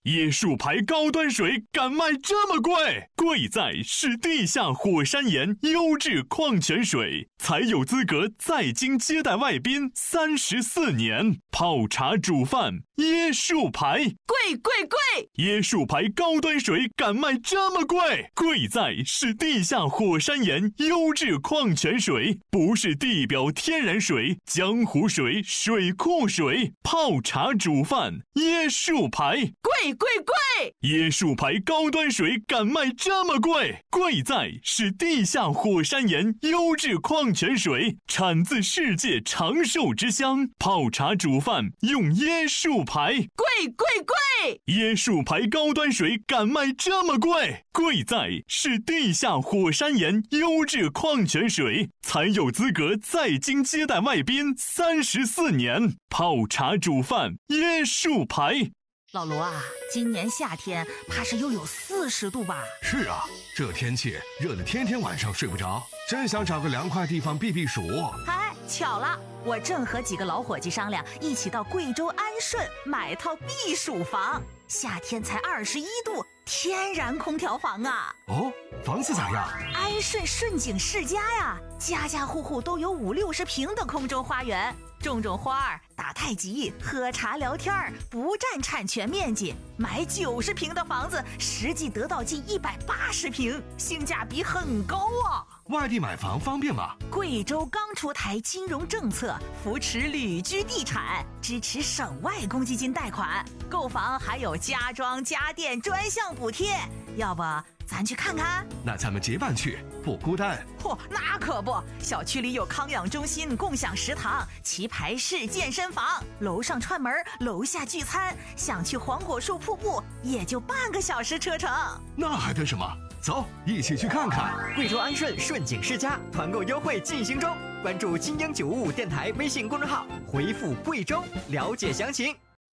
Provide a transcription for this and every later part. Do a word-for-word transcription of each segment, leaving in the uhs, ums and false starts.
椰树牌高端水敢卖这么贵？贵在是地下火山岩优质矿泉水，才有资格在京接待外宾三十四年。泡茶煮饭，椰树牌， 贵贵贵！ 椰树牌高端水敢卖这么贵？贵在是地下火山岩优质矿泉水，不是地表天然水、江湖水、水库水。泡茶煮饭，椰树牌， 贵贵贵！ 椰树牌高端水敢卖这么贵？贵在是地下火山岩优质矿泉水，产自世界长寿之乡。泡茶煮饭用椰树牌， 贵贵贵！ 椰树牌高端水敢卖这么贵？贵在是地下火山岩优质矿泉水，才有资格在京接待外宾三十四年。泡茶煮饭，椰树牌。 老罗啊，今年夏天怕是又有四十度吧？ 是啊，这天气热得天天晚上睡不着，真想找个凉快地方避避暑。 哎，巧了，我正和几个老伙计商量，一起到贵州安顺买套避暑房。夏天才二十一度，天然空调房啊！ 哦，房子咋样？ 安顺顺景世家呀，家家户户都有五六十平的空中花园，种种花儿，打太极，喝茶聊天儿，不占产权面积。买九十平的房子，实际得到近一百八十平，性价比很高啊！ 外地买房方便吗？ 贵州刚出台金融政策，扶持旅居地产，支持省外公积金贷款，购房还有家装家电专项补贴。要不咱去看看？ 那咱们结伴去，不孤单。 嚯，那可不，小区里有康养中心、共享食堂、棋牌室、健身房，楼上串门，楼下聚餐。想去黄果树瀑布，也就半个小时车程。 那还等什么？走，一起去看看。 贵州安顺顺景世家团购优惠进行中，关注金鹰九五五电台微信公众号，回复贵州了解详情。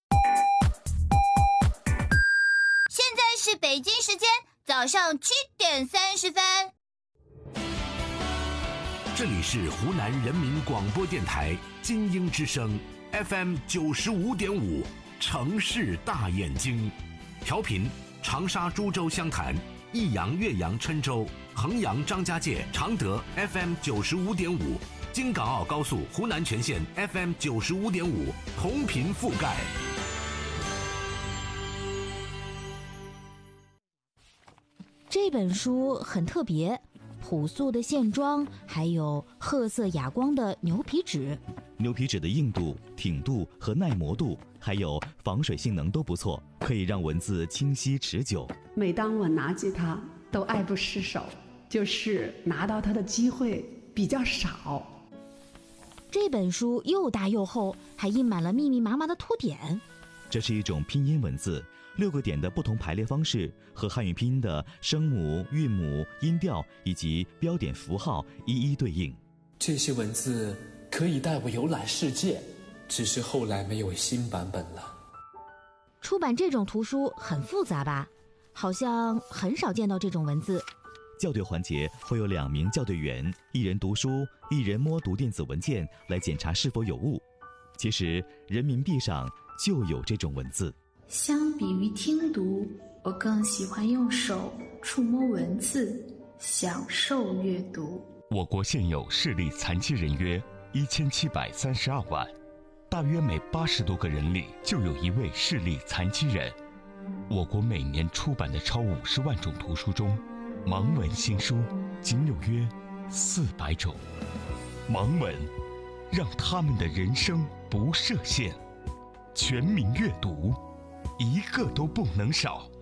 现在是北京时间早上七点三十分。 这里是湖南人民广播电台金鹰之声 F M 九十五点五，城市大眼睛，调频长沙、株洲、湘潭、益阳、岳阳、郴州、衡阳、张家界、常德 F M 九十五点五，京港澳高速湖南全线 F M 九十五点五，同频覆盖。 这本书很特别，朴素的线装，还有褐色哑光的牛皮纸。 牛皮纸的硬度、挺度和耐磨度，还有防水性能都不错，可以让文字清晰持久。 每当我拿起它，都爱不释手，就是拿到它的机会比较少。 这本书又大又厚，还印满了密密麻麻的图点。 这是一种拼音文字，六个点的不同排列方式和汉语拼音的声母、韵母、音调以及标点符号一一对应。 这些文字可以带我游览世界，只是后来没有新版本了。 出版这种图书很复杂吧？好像很少见到这种文字。 校对环节会有两名校对员，一人读书，一人摸读电子文件来检查是否有误。其实人民币上就有这种文字。 相比于听读，我更喜欢用手触摸文字，享受阅读。 我国现有视力残疾人约一千七百三十二万，大约每八十多个人里就有一位视力残疾人。我国每年出版的超五十万种图书中，盲文新书仅有约四百种。盲文让他们的人生不设限，全民阅读，一个都不能少。